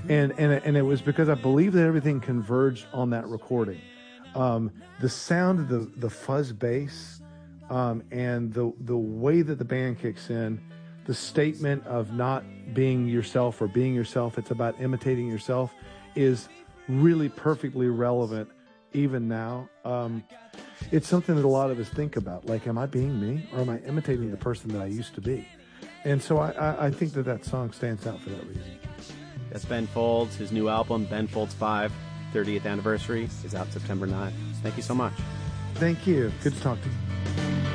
And it was because I believe that everything converged on that recording. The sound of the fuzz bass, and the way that the band kicks in, the statement of not being yourself or being yourself, it's about imitating yourself, is really perfectly relevant even now. It's something that a lot of us think about, like, am I being me or am I imitating the person that I used to be? And so I think that song stands out for that reason. That's Ben Folds. His new album, Ben Folds 5, 30th anniversary, is out September 9th. Thank you so much. Thank you. Good to talk to you.